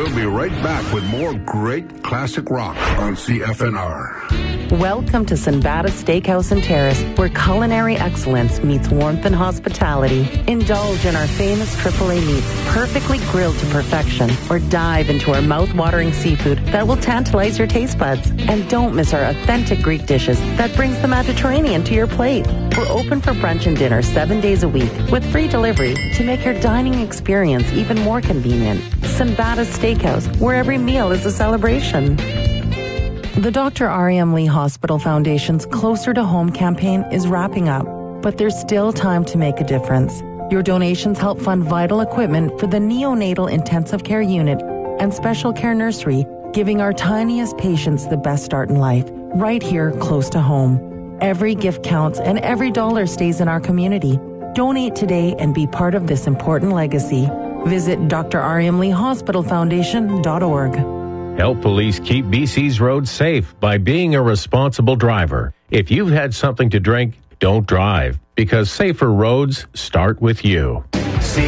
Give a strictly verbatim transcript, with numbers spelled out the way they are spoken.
We'll be right back with more great classic rock on C F N R. Welcome to Sinbada Steakhouse and Terrace, where culinary excellence meets warmth and hospitality. Indulge in our famous triple A meats, perfectly grilled to perfection, or dive into our mouth-watering seafood that will tantalize your taste buds. And don't miss our authentic Greek dishes that brings the Mediterranean to your plate. We're open for brunch and dinner seven days a week with free delivery to make your dining experience even more convenient. Sinbada Steakhouse, where every meal is a celebration. The Doctor R E M Lee Hospital Foundation's Closer to Home campaign is wrapping up, but there's still time to make a difference. Your donations help fund vital equipment for the neonatal intensive care unit and special care nursery, giving our tiniest patients the best start in life, right here close to home. Every gift counts and every dollar stays in our community. Donate today and be part of this important legacy. Visit D R R E M Lee Hospital Foundation dot org. Help police keep B C's roads safe by being a responsible driver. If you've had something to drink, don't drive, because safer roads start with you.